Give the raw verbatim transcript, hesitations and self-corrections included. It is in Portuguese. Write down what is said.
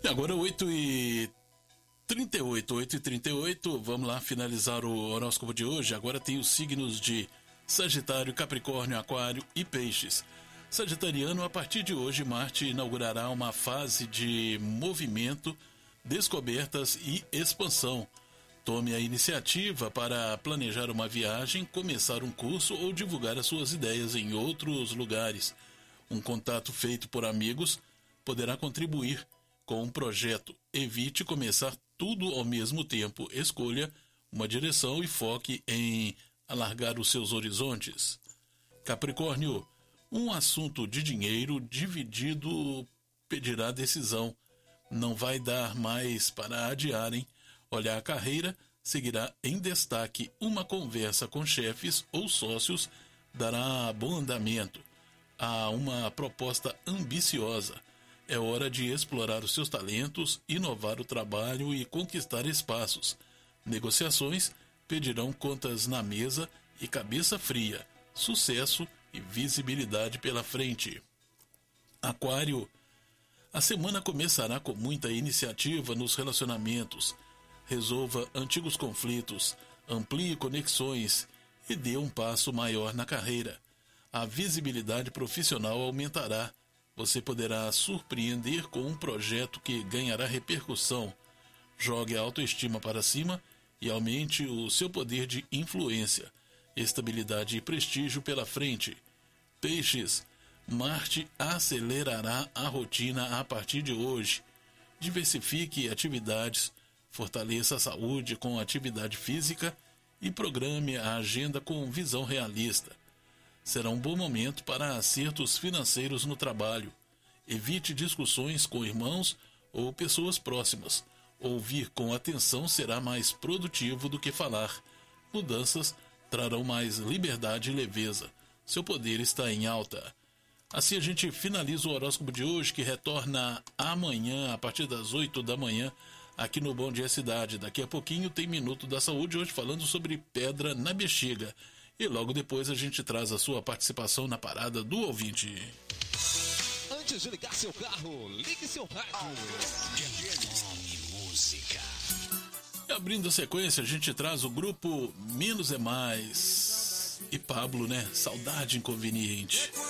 E agora oito e trinta e oito, oito e trinta e oito, vamos lá finalizar o horóscopo de hoje. Agora tem os signos de Sagitário, Capricórnio, Aquário e Peixes. Sagitariano, a partir de hoje, Marte inaugurará uma fase de movimento, descobertas e expansão. Tome a iniciativa para planejar uma viagem, começar um curso ou divulgar as suas ideias em outros lugares. Um contato feito por amigos poderá contribuir com um projeto. Evite começar tudo ao mesmo tempo. Escolha uma direção e foque em alargar os seus horizontes. Capricórnio, um assunto de dinheiro dividido pedirá decisão. Não vai dar mais para adiarem. Olha, a carreira seguirá em destaque. Uma conversa com chefes ou sócios dará bom andamento. Há uma proposta ambiciosa. É hora de explorar os seus talentos, inovar o trabalho e conquistar espaços. Negociações pedirão contas na mesa e cabeça fria. Sucesso e visibilidade pela frente. Aquário, a semana começará com muita iniciativa nos relacionamentos. Resolva antigos conflitos, amplie conexões e dê um passo maior na carreira. A visibilidade profissional aumentará. Você poderá surpreender com um projeto que ganhará repercussão. Jogue a autoestima para cima e aumente o seu poder de influência. Estabilidade e prestígio pela frente. Peixes, Marte acelerará a rotina a partir de hoje. Diversifique atividades, fortaleça a saúde com atividade física e programe a agenda com visão realista. Será um bom momento para acertos financeiros no trabalho. Evite discussões com irmãos ou pessoas próximas. Ouvir com atenção será mais produtivo do que falar. Mudanças trarão mais liberdade e leveza. Seu poder está em alta. Assim a gente finaliza o horóscopo de hoje, que retorna amanhã, a partir das oito da manhã, aqui no Bom Dia Cidade. Daqui a pouquinho tem Minuto da Saúde, hoje falando sobre pedra na bexiga. E logo depois a gente traz a sua participação na parada do ouvinte. Antes de ligar seu carro, ligue seu rádio. Nome Música. E abrindo a sequência, a gente traz o grupo Menos é Mais. E Pablo, né? Saudade Inconveniente.